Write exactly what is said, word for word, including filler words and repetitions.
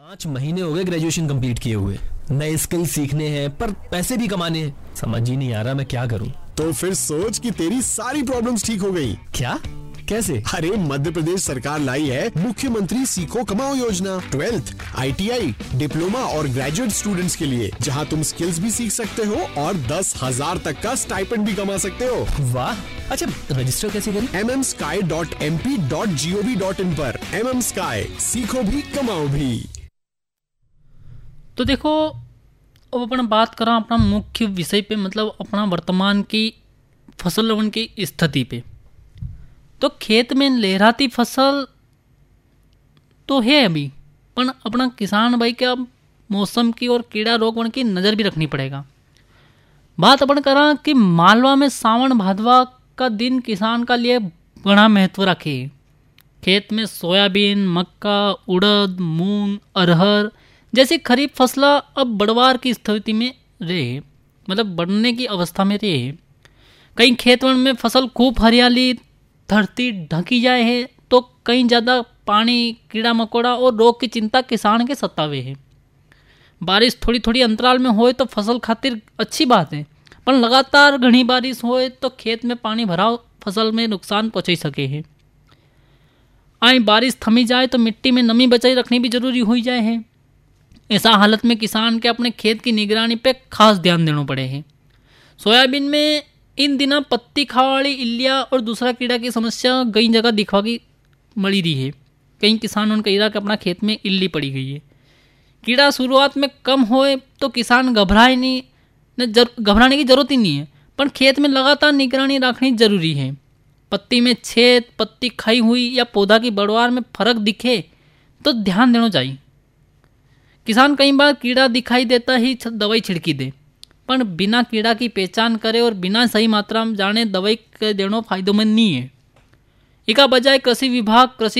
पाँच महीने हो गए ग्रेजुएशन कंप्लीट किए हुए, नए स्किल सीखने हैं पर पैसे भी कमाने हैं। समझ ही नहीं आ रहा मैं क्या करूं। तो फिर सोच कि तेरी सारी प्रॉब्लम्स ठीक हो गई। क्या? कैसे? अरे मध्य प्रदेश सरकार लाई है मुख्यमंत्री सीखो कमाओ योजना। Twelfth, I T I, diploma और ग्रेजुएट स्टूडेंट्स के लिए, जहां तुम स्किल्स भी सीख सकते हो और दस हजार तक का स्टाइपेंड भी कमा सकते हो। वाह! अच्छा, रजिस्टर कैसे करें? M M sky dot M P dot G O V dot in पर। एम एम स्काई, सीखो भी कमाओ भी। तो देखो, अब अपन बात करा अपना मुख्य विषय पे, मतलब अपना वर्तमान की फसल रवन की स्थिति पे। तो खेत में लहराती फसल तो है अभी, पर अपना किसान भाई क्या मौसम की और कीड़ा रोगवन की नज़र भी रखनी पड़ेगा। बात अपन करा कि मालवा में सावन भादवा का दिन किसान का लिए बड़ा महत्व रखे। खेत में सोयाबीन, मक्का, उड़द, मूंग, अरहर जैसी खरीफ फसला अब बढ़वार की स्थिति में रहे, मतलब बढ़ने की अवस्था में रहे। कई खेतवन में फसल खूब हरियाली, धरती ढकी जाए है, तो कहीं ज़्यादा पानी, कीड़ा मकोड़ा और रोग की चिंता किसान के सतावे है। बारिश थोड़ी थोड़ी अंतराल में होए तो फसल खातिर अच्छी बात है, पर लगातार घनी बारिश होए तो खेत में पानी भराव फसल में नुकसान पहुँचा सके है। आई बारिश थमी जाए तो मिट्टी में नमी बचाई रखनी भी जरूरी हो जाए है। ऐसा हालत में किसान के अपने खेत की निगरानी पे खास ध्यान देना पड़े है। सोयाबीन में इन दिनों पत्ती खावाड़ी इल्लिया और दूसरा कीड़ा की समस्या कई जगह दिखवा की मड़ी रही है। कई किसानों ने कहा कि अपना खेत में इल्ली पड़ी गई है। कीड़ा शुरुआत में कम होए तो किसान घबराए नहीं, न घबराने की जरूरत ही नहीं है, पर खेत में लगातार निगरानी रखनी जरूरी है। पत्ती में छेद, पत्ती खाई हुई या पौधा की बढ़वार में फर्क दिखे तो ध्यान देना चाहिए। किसान कई बार कीड़ा दिखाई देता ही दवाई छिड़की दे, पर बिना कीड़ा की पहचान करे और बिना सही मात्रा में जाने दवाई के देना फायदेमंद नहीं है। इका बजाय कृषि विभाग, कृषि